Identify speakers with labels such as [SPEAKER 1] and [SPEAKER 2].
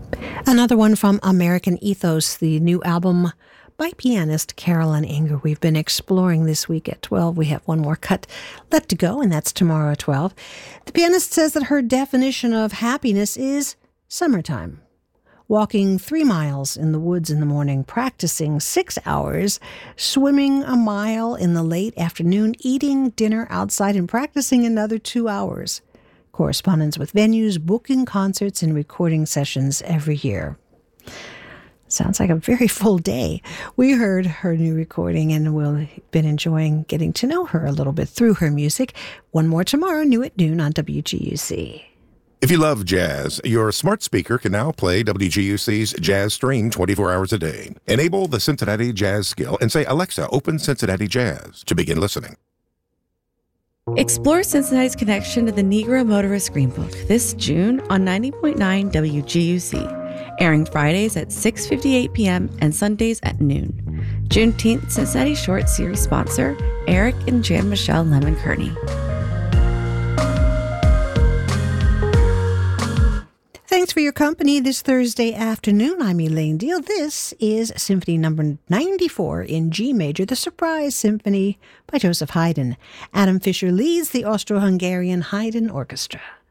[SPEAKER 1] Another one from American Ethos, the new album by pianist Carolyn Inger. We've been exploring this week at 12. We have one more cut left to go, and that's tomorrow at 12. The pianist says that her definition of happiness is summertime. Walking 3 miles in the woods in the morning, practicing 6 hours, swimming a mile in the late afternoon, eating dinner outside, and practicing another 2 hours. Correspondence with venues, booking concerts, and recording sessions every year. Sounds like a very full day. We heard her new recording, and we've been enjoying getting to know her a little bit through her music. One more tomorrow, new at noon on WGUC.
[SPEAKER 2] If you love jazz, your smart speaker can now play WGUC's Jazz Stream 24 hours a day. Enable the Cincinnati Jazz skill and say, "Alexa, open Cincinnati Jazz," to begin listening.
[SPEAKER 3] Explore Cincinnati's connection to the Negro Motorist Greenbook this June on 90.9 WGUC, airing Fridays at 6:58 p.m. and Sundays at noon. Juneteenth Cincinnati Short Series sponsor, Eric and Jan Michelle Lemon-Kearney.
[SPEAKER 1] Thanks for your company this Thursday afternoon. I'm Elaine Deal. This is Symphony number 94 in G major, the Surprise Symphony by Joseph Haydn. Adam Fisher leads the Austro-Hungarian Haydn Orchestra.